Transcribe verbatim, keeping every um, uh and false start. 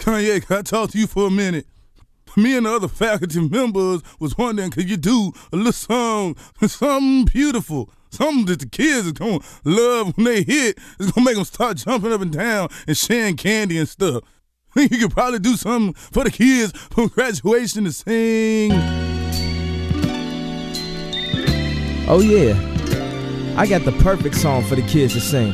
Kanye, can I talk to you for a minute? Me and the other faculty members was wondering, could you do a little song, something beautiful, something that the kids is gonna love when they hit. It's gonna make them start jumping up and down and sharing candy and stuff. You could probably do something for the kids for graduation to sing. Oh yeah, I got the perfect song for the kids to sing.